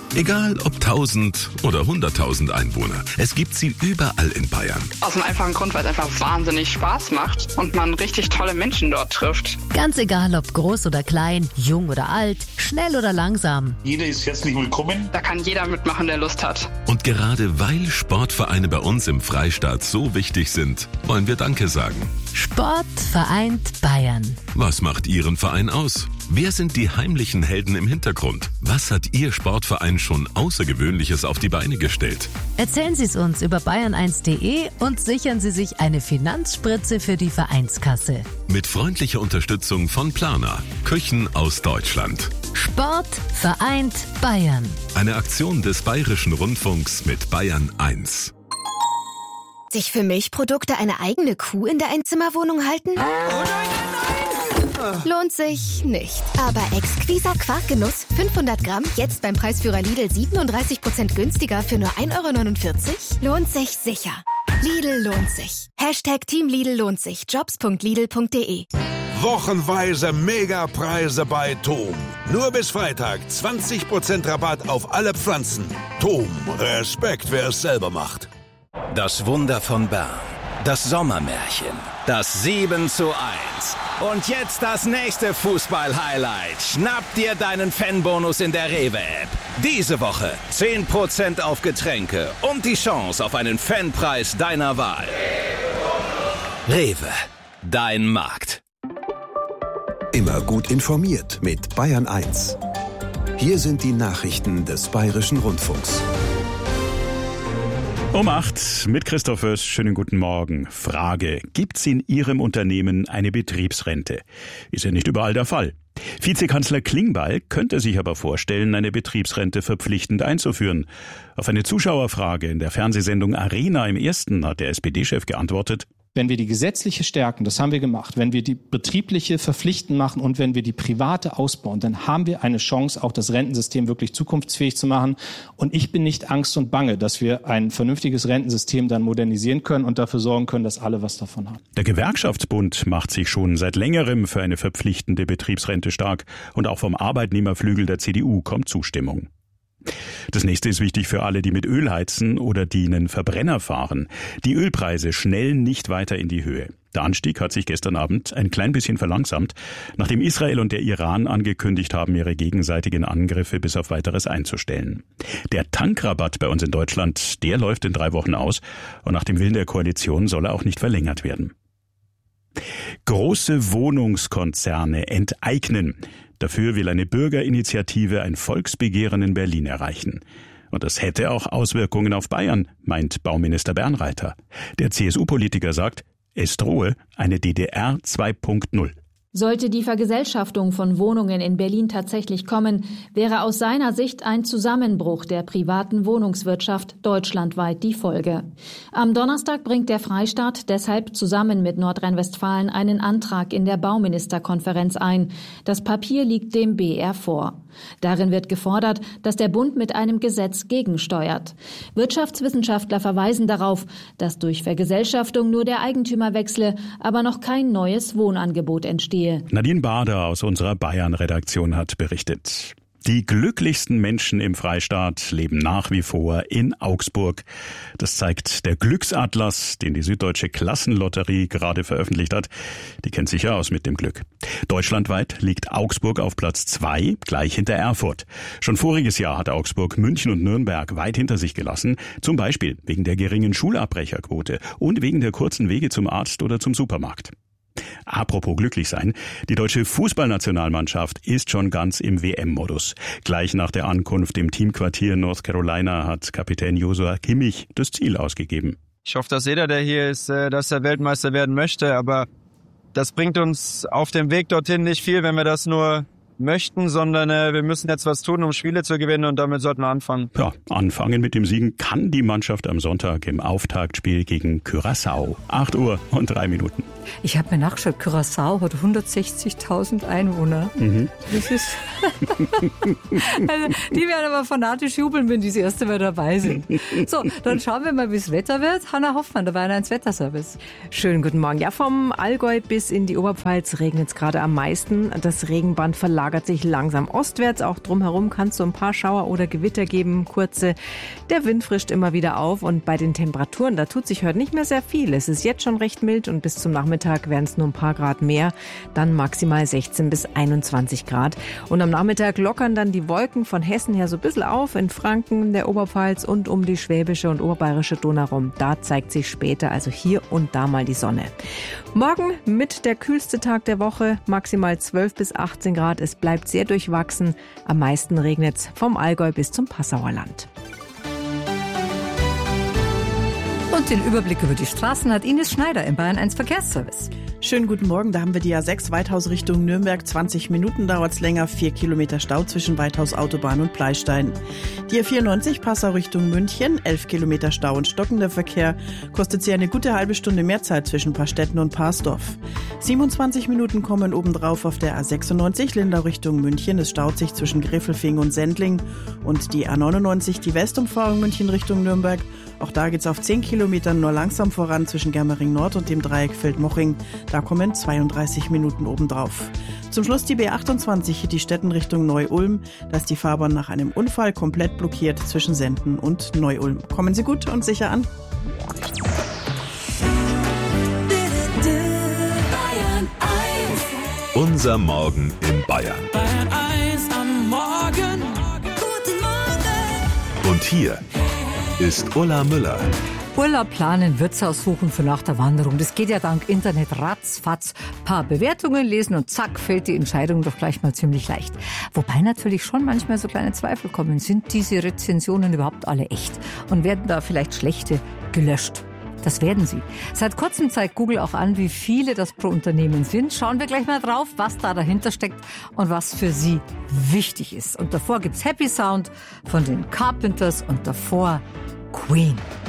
Egal ob 1000 oder 100.000 Einwohner, es gibt sie überall in Bayern. Aus einem einfachen Grund, weil es einfach wahnsinnig Spaß macht und man richtig tolle Menschen dort trifft. Ganz egal, ob groß oder klein, jung oder alt, schnell oder langsam. Jeder ist herzlich willkommen. Da kann jeder mitmachen, der Lust hat. Und gerade weil Sportvereine bei uns im Freistaat so wichtig sind, wollen wir Danke sagen. Sport vereint Bayern. Was macht Ihren Verein aus? Wer sind die heimlichen Helden im Hintergrund? Was hat Ihr Sportverein schon Außergewöhnliches auf die Beine gestellt? Erzählen Sie es uns über bayern1.de und sichern Sie sich eine Finanzspritze für die Vereinskasse. Mit freundlicher Unterstützung von Plana, Küchen aus Deutschland. Sport vereint Bayern. Eine Aktion des Bayerischen Rundfunks mit Bayern 1. Sich für Milchprodukte eine eigene Kuh in der Einzimmerwohnung halten? Lohnt sich nicht. Aber exquiser Quarkgenuss, 500 Gramm, jetzt beim Preisführer Lidl 37% günstiger für nur 1,49 €? Lohnt sich sicher. Lidl lohnt sich. Team Lidl lohnt sich. Jobs.lidl.de. Wochenweise Megapreise bei TOM. Nur bis Freitag 20% Rabatt auf alle Pflanzen. TOM, Respekt, wer es selber macht. Das Wunder von Bern. Das Sommermärchen. Das 7:1. Und jetzt das nächste Fußball-Highlight. Schnapp dir deinen Fanbonus in der Rewe-App. Diese Woche 10% auf Getränke und die Chance auf einen Fanpreis deiner Wahl. Rewe, dein Markt. Immer gut informiert mit Bayern 1. Hier sind die Nachrichten des Bayerischen Rundfunks. Um 8 mit Christoph Fürst. Schönen guten Morgen. Frage: Gibt's in Ihrem Unternehmen eine Betriebsrente? Ist ja nicht überall der Fall. Vizekanzler Klingbeil könnte sich aber vorstellen, eine Betriebsrente verpflichtend einzuführen. Auf eine Zuschauerfrage in der Fernsehsendung Arena im Ersten hat der SPD-Chef geantwortet: Wenn wir die gesetzliche stärken, das haben wir gemacht, wenn wir die betriebliche verpflichtend machen und wenn wir die private ausbauen, dann haben wir eine Chance, auch das Rentensystem wirklich zukunftsfähig zu machen. Und ich bin nicht Angst und Bange, dass wir ein vernünftiges Rentensystem dann modernisieren können und dafür sorgen können, dass alle was davon haben. Der Gewerkschaftsbund macht sich schon seit längerem für eine verpflichtende Betriebsrente stark. Und auch vom Arbeitnehmerflügel der CDU kommt Zustimmung. Das nächste ist wichtig für alle, die mit Öl heizen oder die einen Verbrenner fahren. Die Ölpreise schnellen nicht weiter in die Höhe. Der Anstieg hat sich gestern Abend ein klein bisschen verlangsamt, nachdem Israel und der Iran angekündigt haben, ihre gegenseitigen Angriffe bis auf Weiteres einzustellen. Der Tankrabatt bei uns in Deutschland, der läuft in 3 Wochen aus und nach dem Willen der Koalition soll er auch nicht verlängert werden. Große Wohnungskonzerne enteignen. Dafür will eine Bürgerinitiative ein Volksbegehren in Berlin erreichen. Und das hätte auch Auswirkungen auf Bayern, meint Bauminister Bernreiter. Der CSU-Politiker sagt, es drohe eine DDR 2.0. Sollte die Vergesellschaftung von Wohnungen in Berlin tatsächlich kommen, wäre aus seiner Sicht ein Zusammenbruch der privaten Wohnungswirtschaft deutschlandweit die Folge. Am Donnerstag bringt der Freistaat deshalb zusammen mit Nordrhein-Westfalen einen Antrag in der Bauministerkonferenz ein. Das Papier liegt dem BR vor. Darin wird gefordert, dass der Bund mit einem Gesetz gegensteuert. Wirtschaftswissenschaftler verweisen darauf, dass durch Vergesellschaftung nur der Eigentümer wechsle, aber noch kein neues Wohnangebot entstehe. Nadine Bader aus unserer Bayern-Redaktion hat berichtet. Die glücklichsten Menschen im Freistaat leben nach wie vor in Augsburg. Das zeigt der Glücksatlas, den die Süddeutsche Klassenlotterie gerade veröffentlicht hat. Die kennt sich ja aus mit dem Glück. Deutschlandweit liegt Augsburg auf Platz 2, gleich hinter Erfurt. Schon voriges Jahr hat Augsburg München und Nürnberg weit hinter sich gelassen. Zum Beispiel wegen der geringen Schulabbrecherquote und wegen der kurzen Wege zum Arzt oder zum Supermarkt. Apropos glücklich sein, die deutsche Fußballnationalmannschaft ist schon ganz im WM-Modus. Gleich nach der Ankunft im Teamquartier North Carolina hat Kapitän Joshua Kimmich das Ziel ausgegeben. Ich hoffe, dass jeder, der hier ist, dass er Weltmeister werden möchte, aber das bringt uns auf dem Weg dorthin nicht viel, wenn wir das nur möchten, sondern wir müssen jetzt was tun, um Spiele zu gewinnen und damit sollten wir anfangen. Ja, anfangen mit dem Siegen kann die Mannschaft am Sonntag im Auftaktspiel gegen Curaçao. 8:03 Uhr. Ich habe mir nachgeschaut, Curaçao hat 160.000 Einwohner. Das ist also, die werden aber fanatisch jubeln, wenn die das erste Mal dabei sind. So, dann schauen wir mal, wie das Wetter wird. Hanna Hoffmann, der Bayern 1 Wetterservice. Schönen guten Morgen. Ja, vom Allgäu bis in die Oberpfalz regnet es gerade am meisten. Das Regenband verlagert sich langsam ostwärts. Auch drumherum kann es so ein paar Schauer oder Gewitter geben, kurze. Der Wind frischt immer wieder auf und bei den Temperaturen, da tut sich heute nicht mehr sehr viel. Es ist jetzt schon recht mild und bis zum Nachmittag werden es nur ein paar Grad mehr. Dann maximal 16 bis 21 Grad. Und am Nachmittag lockern dann die Wolken von Hessen her so ein bisschen auf. In Franken, der Oberpfalz und um die schwäbische und oberbayerische Donau rum. Da zeigt sich später also hier und da mal die Sonne. Morgen mit der kühlste Tag der Woche, maximal 12 bis 18 Grad. Es bleibt sehr durchwachsen. Am meisten regnet es vom Allgäu bis zum Passauer Land. Und den Überblick über die Straßen hat Ines Schneider im Bayern 1 Verkehrsservice. Schönen guten Morgen, da haben wir die A6 Weithaus Richtung Nürnberg. 20 Minuten dauert's länger, 4 Kilometer Stau zwischen Weithaus Autobahn und Pleistein. Die A94 Passau Richtung München, 11 Kilometer Stau und stockender Verkehr. Kostet sie eine gute halbe Stunde mehr Zeit zwischen Paarstetten und Paarsdorf. 27 Minuten kommen obendrauf auf der A96 Lindau Richtung München. Es staut sich zwischen Gräfelfing und Sendling. Und die A99, die Westumfahrung München Richtung Nürnberg. Auch da geht's auf 10 Kilometern nur langsam voran zwischen Germering Nord und dem Dreieck Feldmoching. Da kommen 32 Minuten obendrauf. Zum Schluss die B28, die Städten Richtung Neu-Ulm. Da ist die Fahrbahn nach einem Unfall komplett blockiert zwischen Senden und Neu-Ulm. Kommen Sie gut und sicher an. Unser Morgen in Bayern. Bayern 1 am Morgen. Guten Morgen. Und hier ist Ulla Müller. Urlaub planen, Wirtshaus suchen für nach der Wanderung. Das geht ja dank Internet ratzfatz. Paar Bewertungen lesen und zack, fällt die Entscheidung doch gleich mal ziemlich leicht. Wobei natürlich schon manchmal so kleine Zweifel kommen. Sind diese Rezensionen überhaupt alle echt? Und werden da vielleicht schlechte gelöscht? Das werden sie. Seit kurzem zeigt Google auch an, wie viele das pro Unternehmen sind. Schauen wir gleich mal drauf, was da dahinter steckt und was für sie wichtig ist. Und davor gibt's Happy Sound von den Carpenters und davor Queen.